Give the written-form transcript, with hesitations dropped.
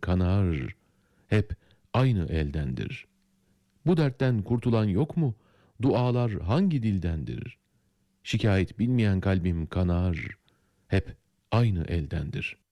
kanar, hep aynı eldendir. Bu dertten kurtulan yok mu? Dualar hangi dildendir? Şikayet bilmeyen kalbim kanar, hep aynı eldendir.